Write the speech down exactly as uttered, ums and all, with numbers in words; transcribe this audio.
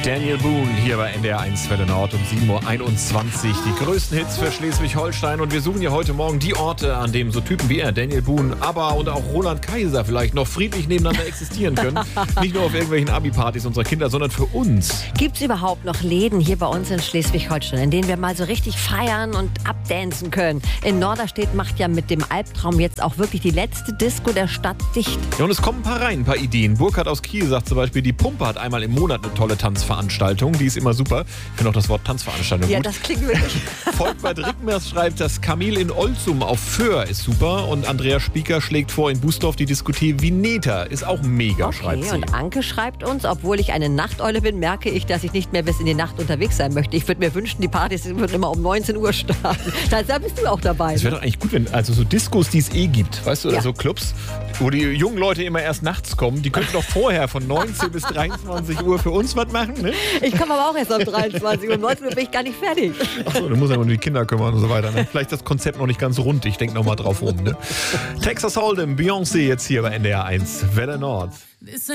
Daniel Boone hier bei N D R eins Welle Nord um sieben Uhr einundzwanzig. Die größten Hits für Schleswig-Holstein. Und wir suchen ja heute Morgen die Orte, an denen so Typen wie er, Daniel Boone, ABBA und auch Roland Kaiser vielleicht noch friedlich nebeneinander existieren können. Nicht nur auf irgendwelchen Abi-Partys unserer Kinder, sondern für uns. Gibt es überhaupt noch Läden hier bei uns in Schleswig-Holstein, in denen wir mal so richtig feiern und abdancen können? In Norderstedt macht ja mit dem Albtraum jetzt auch wirklich die letzte Disco der Stadt dicht. Ja, und es kommen ein paar rein, ein paar Ideen. Burkhard aus Kiel sagt zum Beispiel, die Pumpe hat einmal im Monat eine tolle Tanzveranstaltung. Die ist immer super. Ich finde auch das Wort Tanzveranstaltung Ja, gut. das klingt wirklich. Volkmar Rickmers schreibt, das Kamel in Olzum auf Föhr ist super. Und Andrea Spieker schlägt vor, in Bußdorf die Diskothek Vineta ist auch mega, schreibt Okay, sie. und Anke schreibt uns, obwohl ich eine Nachteule bin, merke ich, dass ich nicht mehr bis in die Nacht unterwegs sein möchte. Ich würde mir wünschen, die Partys würden immer um neunzehn Uhr starten. Da, da bist du auch dabei. Es wäre doch eigentlich gut, wenn, also so Diskos, die es eh gibt, weißt du, oder Ja. so Clubs, wo die jungen Leute immer erst nachts kommen, die könnten doch vorher von neunzehn bis dreiundzwanzig Uhr für uns was machen, ne? Ich komme aber auch erst um dreiundzwanzig Uhr. Um neunzehn Uhr bin ich gar nicht fertig. Achso, dann muss er um die Kinder kümmern und so weiter, ne? Vielleicht das Konzept noch nicht ganz rund, ich denke noch mal drauf rum, ne? Texas Hold'em, Beyoncé jetzt hier bei N D R eins, Welle Nord.